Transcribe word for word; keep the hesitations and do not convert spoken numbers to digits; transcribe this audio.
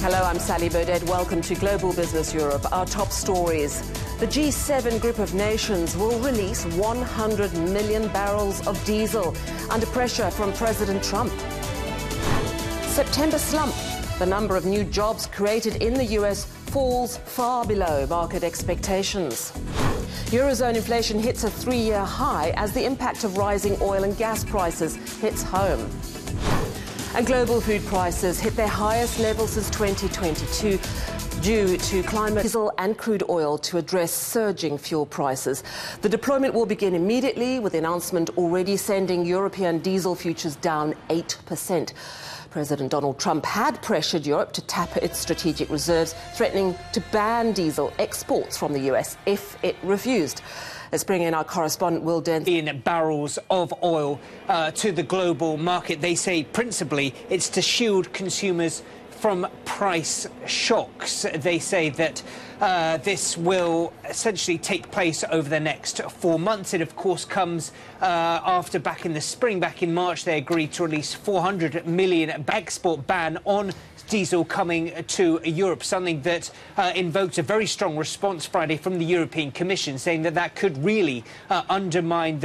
Hello, I'm Sally Burdett. Welcome to Global Business Europe. Our top stories. The G seven group of nations will release one hundred million barrels of diesel under pressure from President Trump. September slump. The number of new jobs created in the U S falls far below market expectations. Eurozone inflation hits a three-year high as the impact of rising oil and gas prices hits home. And global food prices hit their highest level since twenty twenty-two due to climate diesel and crude oil to address surging fuel prices. The deployment will begin immediately, with the announcement already sending European diesel futures down eight percent. President Donald Trump had pressured Europe to tap its strategic reserves, threatening to ban diesel exports from the U S if it refused. Let's bring in our correspondent, Will Dent. In barrels of oil uh, to the global market. They say principally it's to shield consumers from price shocks. They say that uh, this will essentially take place over the next four months. It, of course, comes uh, after back in the spring, back in March, they agreed to release four hundred million export ban on diesel coming to Europe, something that uh, invoked a very strong response Friday from the European Commission, saying that that could really uh, undermine the